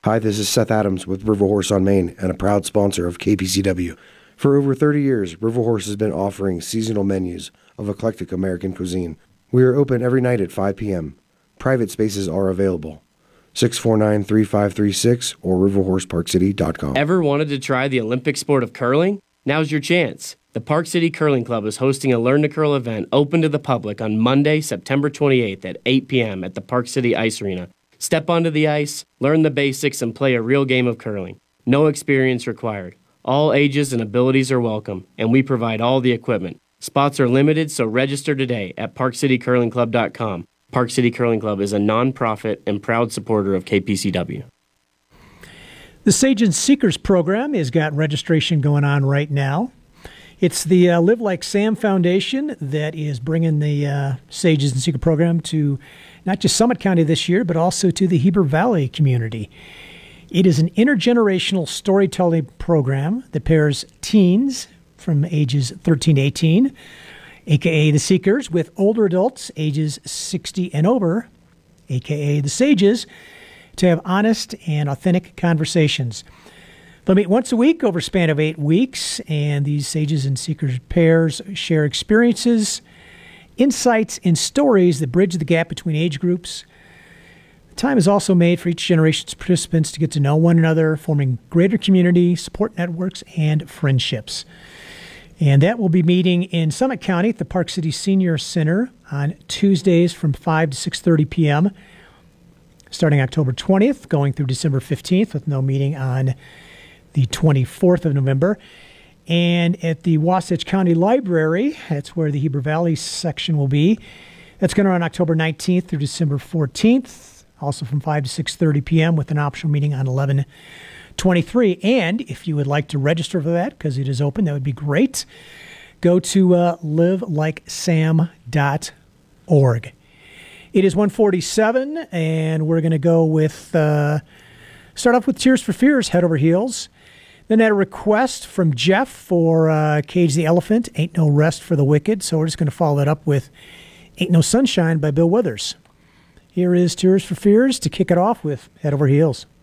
Hi, this is Seth Adams with River Horse on Main and a proud sponsor of KPCW. For over 30 years, River Horse has been offering seasonal menus of eclectic American cuisine. We are open every night at 5 p.m. Private spaces are available. 649-3536 or riverhorseparkcity.com. Ever wanted to try the Olympic sport of curling? Now's your chance. The Park City Curling Club is hosting a Learn to Curl event open to the public on Monday, September 28th at 8 p.m. at the Park City Ice Arena. Step onto the ice, learn the basics, and play a real game of curling. No experience required. All ages and abilities are welcome, and we provide all the equipment. Spots are limited, so register today at parkcitycurlingclub.com. Park City Curling Club is a nonprofit and proud supporter of KPCW. The Sage and Seekers program has got registration going on right now. It's the Live Like Sam Foundation that is bringing the Sages and Seekers program to not just Summit County this year, but also to the Heber Valley community. It is an intergenerational storytelling program that pairs teens from ages 13 to 18, a.k.a. the Seekers, with older adults ages 60 and over, a.k.a. the Sages, to have honest and authentic conversations. They'll meet once a week over a span of 8 weeks, and these Sages and Seekers pairs share experiences, insights, and stories that bridge the gap between age groups. The time is also made for each generation's participants to get to know one another, forming greater community, support networks, and friendships. And that will be meeting in Summit County at the Park City Senior Center on Tuesdays from 5 to 6:30 p.m., starting October 20th, going through December 15th, with no meeting on the 24th of November. And at the Wasatch County Library, that's where the Heber Valley section will be. That's going to run October 19th through December 14th, also from 5 to 6:30 p.m. with an optional meeting on 11/23. And if you would like to register for that, because it is open, that would be great, go to livelikesam.org. It is 1:47, and we're going to go with, start off with Tears for Fears, Head Over Heels. Then I had a request from Jeff for Cage the Elephant, Ain't No Rest for the Wicked. So we're just going to follow that up with Ain't No Sunshine by Bill Withers. Here is Tears for Fears to kick it off with Head Over Heels.